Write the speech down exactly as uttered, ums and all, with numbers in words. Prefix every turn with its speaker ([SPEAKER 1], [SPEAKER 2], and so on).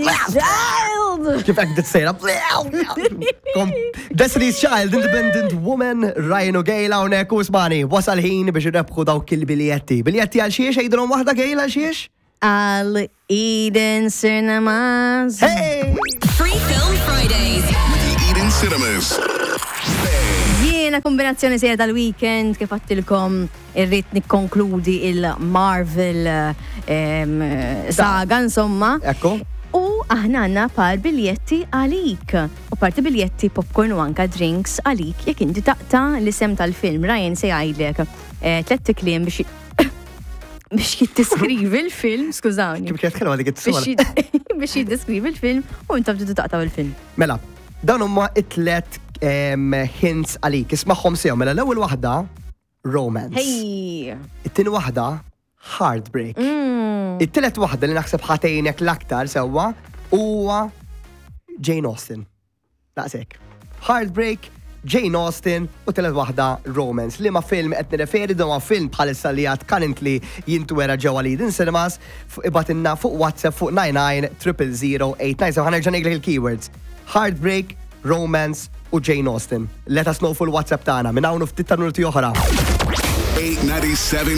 [SPEAKER 1] Child!
[SPEAKER 2] Kif hekk titsejra. Destiny's Child, Independent Woman, Ryan O'Gale hawnhekk u smani, wasal ħin biex irebħu dawk il-biljetti. Biljetti għal xiex, għidilhom waħda Gale għal xiex?
[SPEAKER 1] Għal Eden Cinemas.
[SPEAKER 2] Hey!
[SPEAKER 3] Free Film Fridays
[SPEAKER 4] with the Eden Cinemas.
[SPEAKER 1] Jiena kombinazzjoni sejra tal-weekend kif għattilkom irrit nikkonkludi il-Marvel em, saga, insomma.
[SPEAKER 2] Ekku.
[SPEAKER 1] U aħna għanna par biljetti għalik. U parti biljetti popcorn u anka drinks għalik jek inti taqta l-isem tal-film. Ryan se jgħidlek tlet kliem biex biex jiddeskrivi l-film, skużawni.
[SPEAKER 2] Kif kienet kelma dik it-tisma?
[SPEAKER 1] Biex jiddeskrivi l-film u inta bdidu taqtaw il-film.
[SPEAKER 2] Mela, dawn huma it-tlet hints għalik. Ismaħħom sejhom. Mela l-ewwel waħda romance.
[SPEAKER 1] Hey!
[SPEAKER 2] It-tieni waħda heartbreak. It-tielet waħda li naħseb ħatejnek l-aktar sewwa huwa Jane Austen. Naqsek. Heartbreak, Jane Austen u tielet waħda romance. Li ma film qed nirreferi da ma film bħalissa li għad currently jintwera ġewwa Eden Cinemas ibatinna fuq WhatsApp fuq nine nine zero zero zero eight nine. So ħanerġa' ngħidlek il-keywords. Heartbreak, romance u Jane Austen. Let us know fuq il-WhatsApp tagħna minn hawn ftit minuti oħra.
[SPEAKER 4] eight ninety-seven